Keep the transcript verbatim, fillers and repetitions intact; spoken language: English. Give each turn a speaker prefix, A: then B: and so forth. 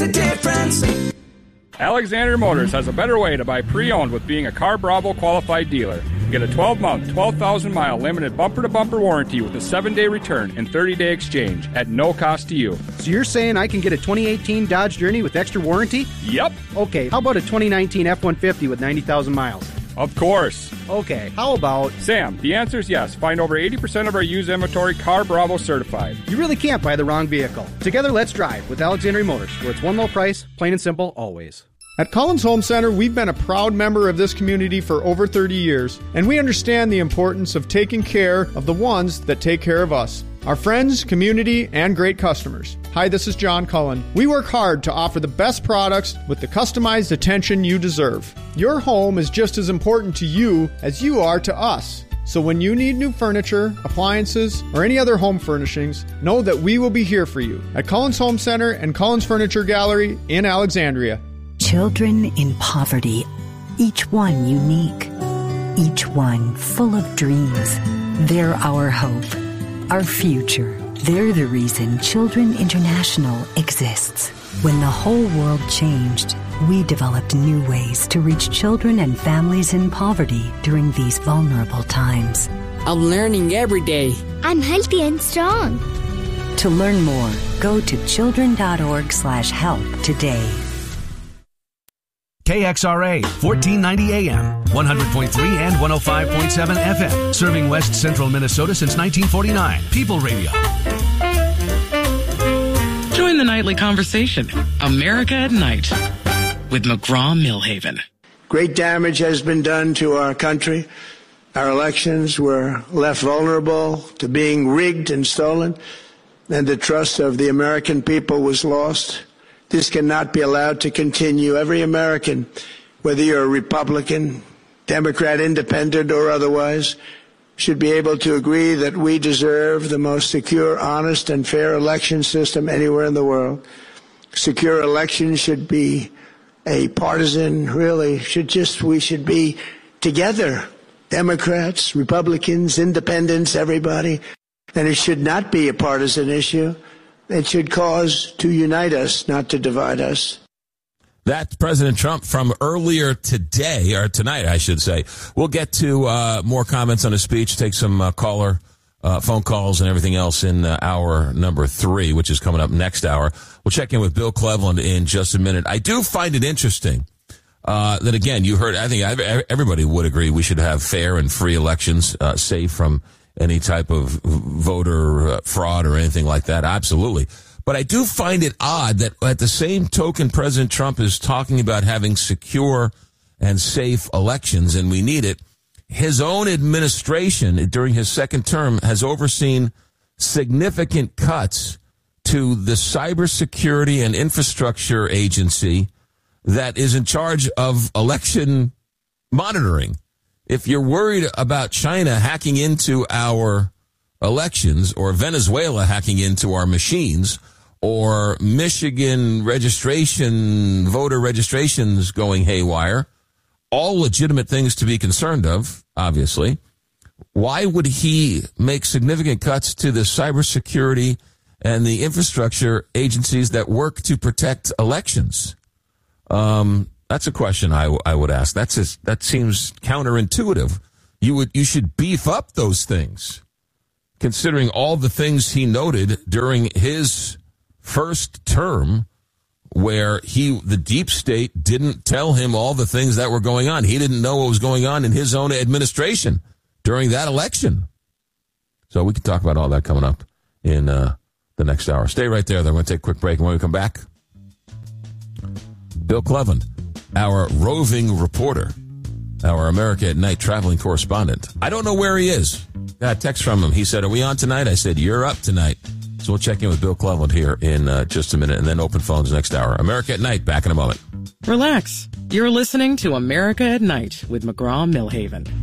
A: a difference.
B: Alexander Motors has a better way to buy pre-owned with being a Car Bravo qualified dealer. Get a twelve-month, twelve thousand mile limited bumper-to-bumper warranty with a seven-day return and thirty-day exchange at no cost to you.
C: So you're saying I can get a twenty eighteen Dodge Journey with extra warranty?
B: Yep.
C: Okay, how about a twenty nineteen F one fifty with ninety thousand miles?
B: Of course.
C: Okay, how about...
B: Sam, the answer is yes. Find over eighty percent of our used inventory Car Bravo certified.
C: You really can't buy the wrong vehicle. Together, let's drive with Alexandria Motors, where it's one low price, plain and simple, always.
D: At Collins Home Center, we've been a proud member of this community for over thirty years, and we understand the importance of taking care of the ones that take care of us. Our friends, community, and great customers. Hi, this is John Cullen. We work hard to offer the best products with the customized attention you deserve. Your home is just as important to you as you are to us. So when you need new furniture, appliances, or any other home furnishings, know that we will be here for you at Collins Home Center and Collins Furniture Gallery in Alexandria.
E: Children in poverty, each one unique, each one full of dreams. They're our hope, our future. They're the reason Children International exists. When the whole world changed, we developed new ways to reach children and families in poverty during these vulnerable times.
F: I'm learning every day.
G: I'm healthy and strong.
E: To learn more, go to children.org slash help today.
H: K X R A, fourteen ninety A M, one hundred point three and one oh five point seven F M. Serving West Central Minnesota since nineteen forty-nine. People Radio.
I: Join the nightly conversation. America at Night with McGraw-Millhaven.
J: Great damage has been done to our country. Our elections were left vulnerable to being rigged and stolen, and the trust of the American people was lost. This cannot be allowed to continue. Every American, whether you're a Republican, Democrat, Independent, or otherwise, should be able to agree that we deserve the most secure, honest, and fair election system anywhere in the world. Secure elections should be a partisan, really, should just, we should be together, Democrats, Republicans, Independents, everybody, and it should not be a partisan issue. It should cause to unite us, not to divide us.
K: That's President Trump from earlier today, or tonight, I should say. We'll get to uh, more comments on his speech, take some uh, caller uh, phone calls and everything else in uh, hour number three, which is coming up next hour. We'll check in with Bill Cleveland in just a minute. I do find it interesting uh, that, again, you heard, I think everybody would agree we should have fair and free elections, uh, safe from any type of voter uh, fraud or anything like that. Absolutely. But I do find it odd that at the same token, President Trump is talking about having secure and safe elections, and we need it. His own administration during his second term has overseen significant cuts to the cybersecurity and infrastructure agency that is in charge of election monitoring. If you're worried about China hacking into our elections or Venezuela hacking into our machines or Michigan registration, voter registrations going haywire, all legitimate things to be concerned of, obviously, why would he make significant cuts to the cybersecurity and the infrastructure agencies that work to protect elections? Um, That's a question I, w- I would ask. That's just, that seems counterintuitive. You would you should beef up those things, considering all the things he noted during his first term, where he the deep state didn't tell him all the things that were going on. He didn't know what was going on in his own administration during that election. So we can talk about all that coming up in uh, the next hour. Stay right there. Then we're going to take a quick break, and when we come back, Bill Cleveland, our roving reporter, our America at Night traveling correspondent. I don't know where he is. Got a text from him. He said, are we on tonight? I said, you're up tonight. So we'll check in with Bill Cleveland here in uh, just a minute, and then open phones next hour. America at Night, back in a moment.
I: Relax. You're listening to America at Night with McGraw-Millhaven.